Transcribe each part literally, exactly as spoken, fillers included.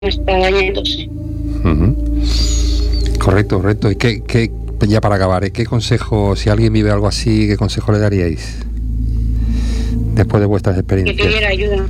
está dañándose. Uh-huh. Correcto, correcto. ¿Y qué, qué, ya para acabar, ¿eh? ¿qué consejo, si alguien vive algo así, qué consejo le daríais? Después de vuestras experiencias. Que pidiera ayuda.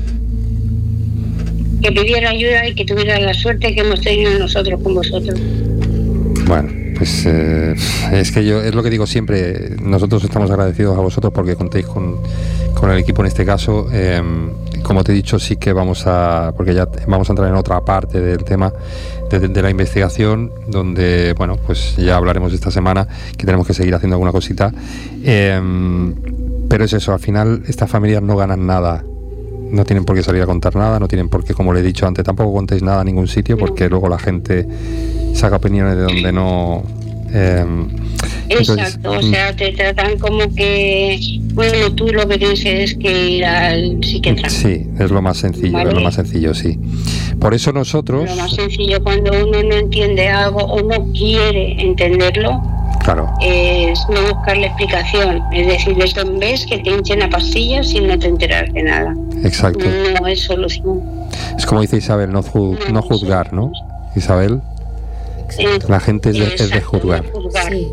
Que pidiera ayuda y que tuviera la suerte que hemos tenido nosotros con vosotros. Bueno, pues eh, es que yo, es lo que digo siempre, nosotros estamos agradecidos a vosotros porque contéis con, con el equipo en este caso. Eh, como te he dicho, sí que vamos a, porque ya vamos a entrar en otra parte del tema de, de la investigación, donde, bueno, pues ya hablaremos esta semana, que tenemos que seguir haciendo alguna cosita. Eh, pero es eso, al final estas familias no ganan nada. No tienen por qué salir a contar nada, no tienen por qué, como le he dicho antes, tampoco contéis nada a ningún sitio, porque luego la gente saca opiniones de donde no... Eh, Exacto, entonces, o sea, te tratan como que, bueno, tú lo que tienes es que ir al psiquiatra. Sí, es lo más sencillo, ¿vale? Es lo más sencillo, sí. Por eso nosotros... Lo más sencillo, cuando uno no entiende algo o no quiere entenderlo, claro, es no buscarle explicación. Es decir, esto ves que te hinchen a pastillas sin no te enteras de nada. Exacto. No es solución. Es como dice Isabel, no, ju- no, no juzgar, ¿no? Isabel, sí. La gente es de, es de juzgar. Sí,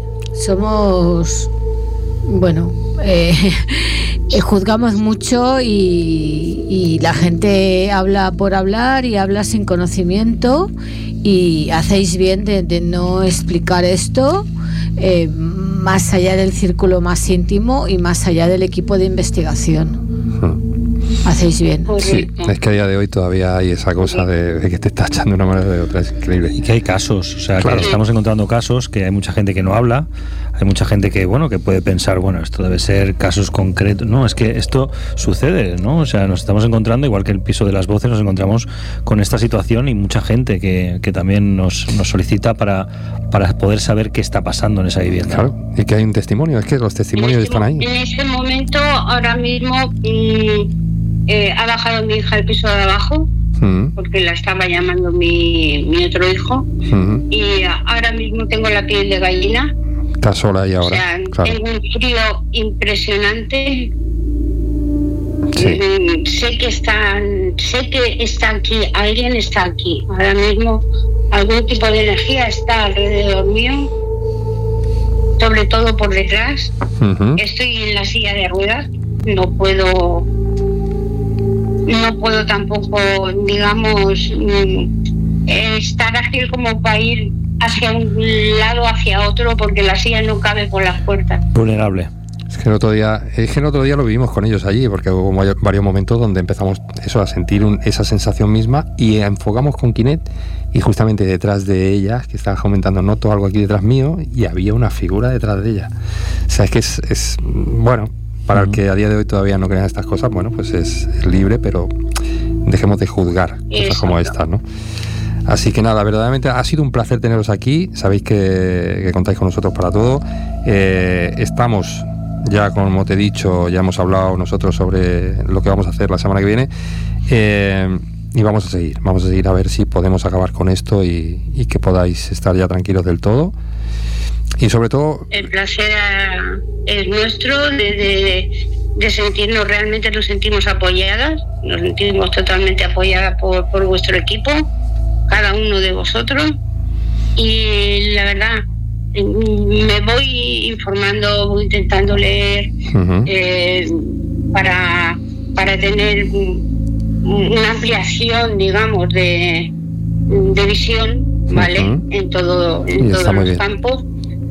somos, bueno, eh, juzgamos mucho y, y la gente habla por hablar y habla sin conocimiento, y hacéis bien de, de no explicar esto eh, más allá del círculo más íntimo y más allá del equipo de investigación. Hmm. Hacéis bien. Sí, es que a día de hoy todavía hay esa cosa de, de que te está echando de una manera o de otra, es increíble. Y que hay casos, o sea, claro, que estamos encontrando casos, que hay mucha gente que no habla, hay mucha gente que, bueno, que puede pensar, bueno, esto debe ser casos concretos. No, es que esto sucede, ¿no? O sea, nos estamos encontrando, igual que el piso de las voces, nos encontramos con esta situación y mucha gente que, que también nos, nos solicita para, para poder saber qué está pasando en esa vivienda. Claro, y que hay un testimonio, es que los testimonios este, están ahí. En este momento, ahora mismo, mmm, eh, ha bajado mi hija al piso de abajo, uh-huh, porque la estaba llamando mi, mi otro hijo, uh-huh, y ahora mismo tengo la piel de gallina. Está sola ahí ahora. O sea, claro, tengo un frío impresionante. Sí. Mm, sé que están, sé que está aquí, alguien está aquí. Ahora mismo algún tipo de energía está alrededor mío, sobre todo por detrás. Uh-huh. Estoy en la silla de ruedas, no puedo, no puedo tampoco, digamos, estar ágil como para ir hacia un lado, hacia otro, porque la silla no cabe por las puertas. Vulnerable. Es que el otro día, es que el otro día lo vivimos con ellos allí, porque hubo varios momentos donde empezamos eso, a sentir un, esa sensación misma, y enfocamos con Kinet, y justamente detrás de ella, que estaba comentando, noto algo aquí detrás mío, y había una figura detrás de ella. O sea, es que es, es bueno, para uh-huh, el que a día de hoy todavía no crean estas cosas, bueno, pues es, es libre, pero dejemos de juzgar cosas Exacto. como estas, ¿no? Así que nada, verdaderamente ha sido un placer teneros aquí. Sabéis que, que contáis con nosotros para todo. Eh, estamos ya, como te he dicho, ya hemos hablado nosotros sobre lo que vamos a hacer la semana que viene. Eh, y vamos a seguir, vamos a seguir a ver si podemos acabar con esto y, y que podáis estar ya tranquilos del todo. Y sobre todo... El placer es nuestro de, de, de sentirnos, realmente nos sentimos apoyadas, nos sentimos totalmente apoyadas por, por vuestro equipo, cada uno de vosotros, y la verdad me voy informando, voy intentando leer uh-huh, eh, para, para tener una ampliación, digamos, de, de visión, ¿vale? Uh-huh. En todo, en todos los bien. campos,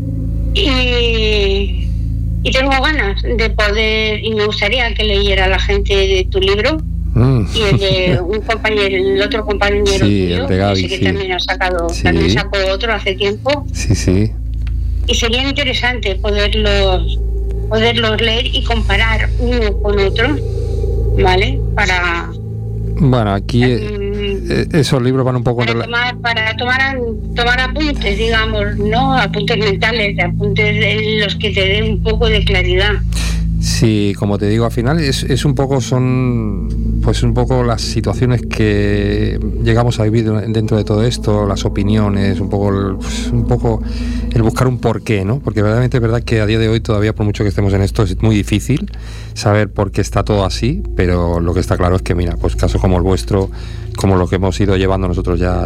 y, y tengo ganas de poder, y me gustaría que leyera la gente de tu libro. Mm. Y el de un compañero, el otro compañero sí, tuyo, el de Gaby, que sí. también ha sacado, sí. también sacó otro hace tiempo. Sí, sí. Y sería interesante poderlos, poderlos leer y comparar uno con otro, ¿vale? Para... Bueno, aquí um, esos libros van un poco... Para, tomar, para tomar, tomar apuntes, digamos, ¿no? Apuntes mentales, apuntes en los que te den un poco de claridad. Sí, como te digo, al final es, es un poco, son pues un poco las situaciones que llegamos a vivir dentro de todo esto, las opiniones, un poco el, pues, un poco el buscar un porqué, ¿no? Porque verdaderamente es verdad que a día de hoy todavía, por mucho que estemos en esto, es muy difícil saber por qué está todo así, pero lo que está claro es que, mira, pues casos como el vuestro, como lo que hemos ido llevando nosotros ya